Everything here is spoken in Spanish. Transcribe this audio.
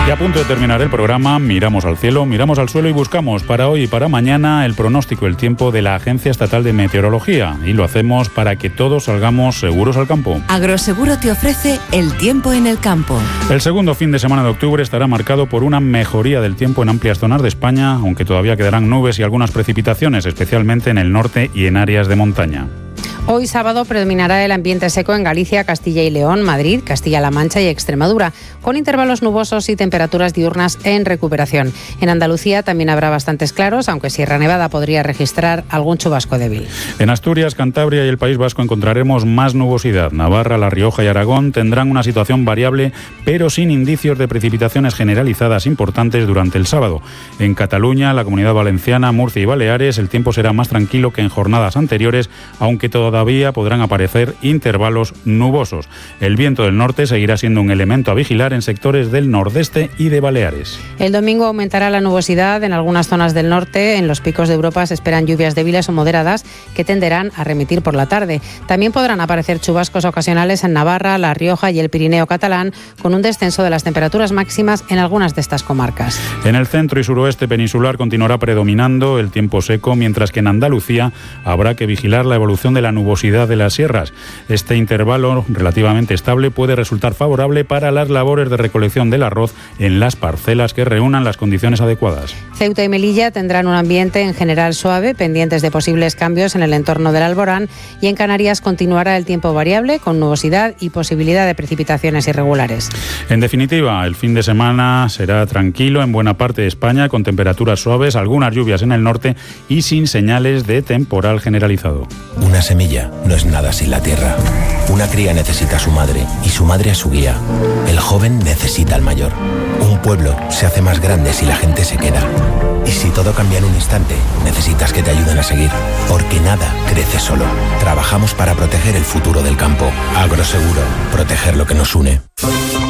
Y a punto de terminar el programa, miramos al cielo, miramos al suelo y buscamos para hoy y para mañana el pronóstico del tiempo de la Agencia Estatal de Meteorología. Y lo hacemos para que todos salgamos seguros al campo. Agroseguro te ofrece el tiempo en el campo. El segundo fin de semana de octubre estará marcado por una mejoría del tiempo en amplias zonas de España, aunque todavía quedarán nubes y algunas precipitaciones, especialmente en el norte y en áreas de montaña. Hoy sábado predominará el ambiente seco en Galicia, Castilla y León, Madrid, Castilla-La Mancha y Extremadura, con intervalos nubosos y temperaturas diurnas en recuperación. En Andalucía también habrá bastantes claros, aunque Sierra Nevada podría registrar algún chubasco débil. En Asturias, Cantabria y el País Vasco encontraremos más nubosidad. Navarra, La Rioja y Aragón tendrán una situación variable, pero sin indicios de precipitaciones generalizadas importantes durante el sábado. En Cataluña, la Comunidad Valenciana, Murcia y Baleares, el tiempo será más tranquilo que en jornadas anteriores, aunque todavía podrán aparecer intervalos nubosos. El viento del norte seguirá siendo un elemento a vigilar en sectores del nordeste y de Baleares. El domingo aumentará la nubosidad en algunas zonas del norte. En los picos de Europa se esperan lluvias débiles o moderadas que tenderán a remitir por la tarde. También podrán aparecer chubascos ocasionales en Navarra, La Rioja y el Pirineo catalán, con un descenso de las temperaturas máximas en algunas de estas comarcas. En el centro y suroeste peninsular continuará predominando el tiempo seco, mientras que en Andalucía habrá que vigilar la evolución de la nubosidad de las sierras. Este intervalo relativamente estable puede resultar favorable para las labores de recolección del arroz en las parcelas que reúnan las condiciones adecuadas. Ceuta y Melilla tendrán un ambiente en general suave, pendientes de posibles cambios en el entorno del Alborán, y en Canarias continuará el tiempo variable, con nubosidad y posibilidad de precipitaciones irregulares. En definitiva, el fin de semana será tranquilo en buena parte de España, con temperaturas suaves, algunas lluvias en el norte y sin señales de temporal generalizado. Una semilla no es nada sin la tierra. Una cría necesita a su madre y su madre a su guía. El joven necesita al mayor. Un pueblo se hace más grande si la gente se queda. Y si todo cambia en un instante, necesitas que te ayuden a seguir. Porque nada crece solo. Trabajamos para proteger el futuro del campo. Agroseguro. Proteger lo que nos une.